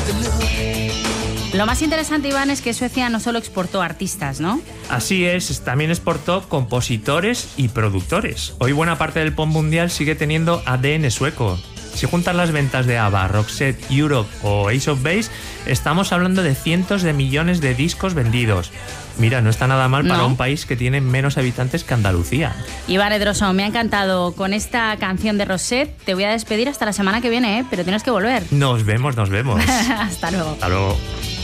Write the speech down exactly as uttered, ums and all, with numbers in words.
Lo más interesante, Iván, es que Suecia no solo exportó artistas, ¿no? Así es, también exportó compositores y productores. Hoy buena parte del pop mundial sigue teniendo A D N sueco. Si juntas las ventas de ABBA, Roxette, Europe o Ace of Base, estamos hablando de cientos de millones de discos vendidos. Mira, no está nada mal para no. un país que tiene menos habitantes que Andalucía. Iván Edroso, me ha encantado con esta canción de Roxette. Te voy a despedir hasta la semana que viene, ¿eh? Pero tienes que volver. Nos vemos, nos vemos. Hasta luego. Hasta luego.